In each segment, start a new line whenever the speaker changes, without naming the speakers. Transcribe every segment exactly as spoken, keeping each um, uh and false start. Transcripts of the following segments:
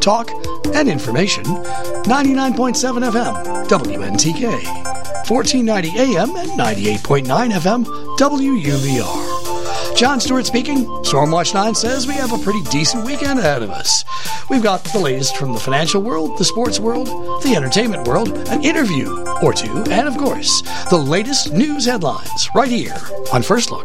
talk, and information. ninety-nine point seven F M, W N T K. fourteen ninety A M and ninety-eight point nine F M, W U V R. John Stewart speaking. Stormwatch nine says we have a pretty decent weekend ahead of us. We've got the latest from the financial world, the sports world, the entertainment world, an interview or two, and of course, the latest news headlines right here on First Look.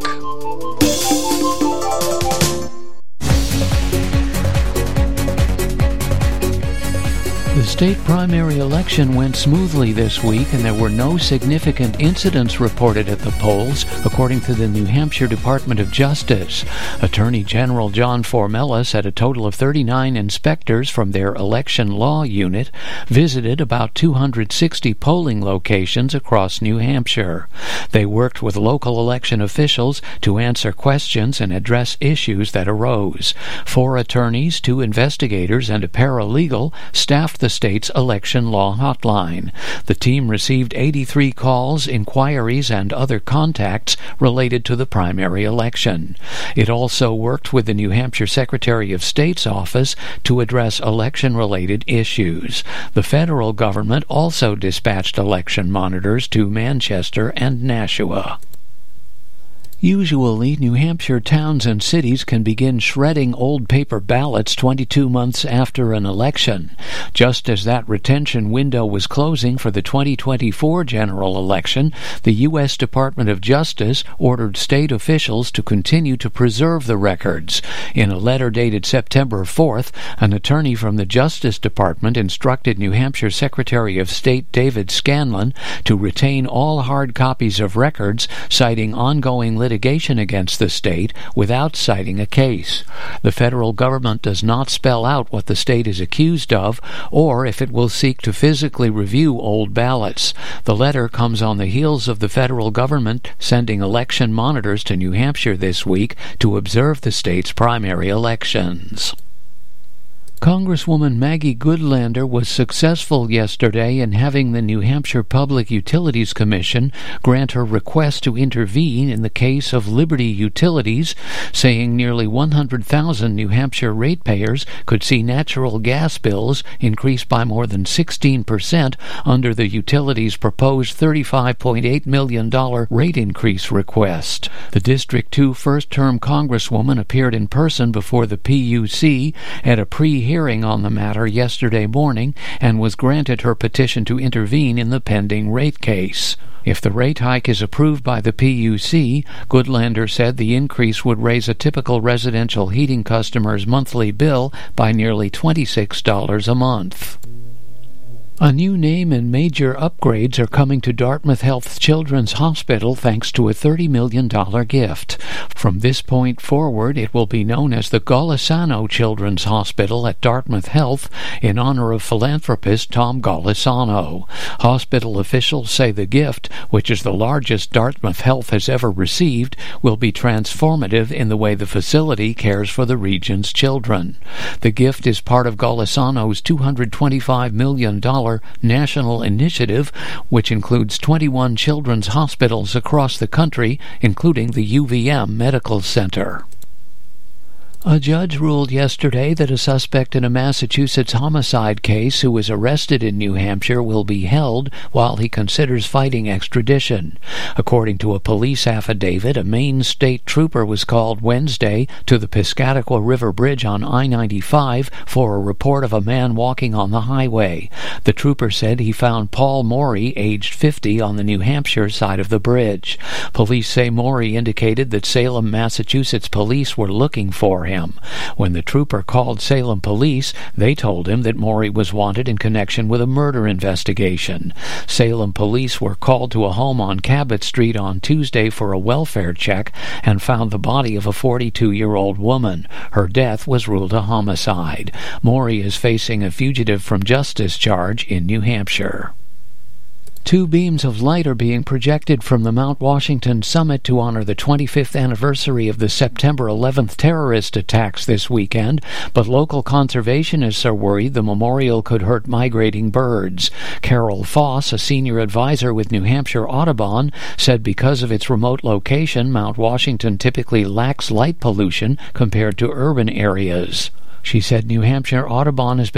The state primary election went smoothly this week, and there were no significant incidents reported at the polls, according to the New Hampshire Department of Justice. Attorney General John Formella said a total of thirty-nine inspectors from their election law unit visited about two hundred sixty polling locations across New Hampshire. They worked with local election officials to answer questions and address issues that arose. Four attorneys, two investigators, and a paralegal staffed the state's election law hotline. The team received eighty-three calls, inquiries, and other contacts related to the primary election. It also worked with the New Hampshire Secretary of State's office to address election-related issues. The federal government also dispatched election monitors to Manchester and Nashua. Usually, New Hampshire towns and cities can begin shredding old paper ballots twenty-two months after an election. Just as that retention window was closing for the twenty twenty-four general election, the U S Department of Justice ordered state officials to continue to preserve the records. In a letter dated September fourth, an attorney from the Justice Department instructed New Hampshire Secretary of State David Scanlon to retain all hard copies of records, citing ongoing litigation litigation against the state without citing a case. The federal government does not spell out what the state is accused of or if it will seek to physically review old ballots. The letter comes on the heels of the federal government sending election monitors to New Hampshire this week to observe the state's primary elections. Congresswoman Maggie Goodlander was successful yesterday in having the New Hampshire Public Utilities Commission grant her request to intervene in the case of Liberty Utilities, saying nearly one hundred thousand New Hampshire ratepayers could see natural gas bills increase by more than sixteen percent under the utility's proposed thirty-five point eight million dollars rate increase request. The District two first-term Congresswoman appeared in person before the P U C at a pre hearing on the matter yesterday morning and was granted her petition to intervene in the pending rate case. If the rate hike is approved by the P U C, Goodlander said the increase would raise a typical residential heating customer's monthly bill by nearly twenty-six dollars a month. A new name and major upgrades are coming to Dartmouth Health Children's Hospital thanks to a thirty million dollars gift. From this point forward, it will be known as the Golisano Children's Hospital at Dartmouth Health in honor of philanthropist Tom Golisano. Hospital officials say the gift, which is the largest Dartmouth Health has ever received, will be transformative in the way the facility cares for the region's children. The gift is part of Golisano's two hundred twenty-five million dollars national initiative, which includes twenty-one children's hospitals across the country, including the U V M Medical Center. A judge ruled yesterday that a suspect in a Massachusetts homicide case who was arrested in New Hampshire will be held while he considers fighting extradition. According to a police affidavit, a Maine state trooper was called Wednesday to the Piscataqua River Bridge on I ninety-five for a report of a man walking on the highway. The trooper said he found Paul Morey, aged fifty, on the New Hampshire side of the bridge. Police say Morey indicated that Salem, Massachusetts police were looking for him. When the trooper called Salem police, they told him that Morey was wanted in connection with a murder investigation. Salem police were called to a home on Cabot Street on Tuesday for a welfare check and found the body of a forty-two-year-old woman. Her death was ruled a homicide. Morey is facing a fugitive from justice charge in New Hampshire. Two beams of light are being projected from the Mount Washington summit to honor the twenty-fifth anniversary of the September eleventh terrorist attacks this weekend, but local conservationists are worried the memorial could hurt migrating birds. Carol Foss, a senior advisor with New Hampshire Audubon, said because of its remote location, Mount Washington typically lacks light pollution compared to urban areas. She said New Hampshire Audubon has been